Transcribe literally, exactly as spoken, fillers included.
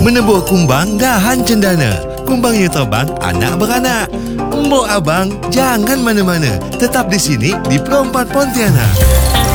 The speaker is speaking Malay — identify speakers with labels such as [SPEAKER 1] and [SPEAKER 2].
[SPEAKER 1] Menebur kumbang dahan cendana. Kumbang yang terbang anak beranak. Embok abang jangan mana-mana. Tetap di sini di Pro empat Pontianak.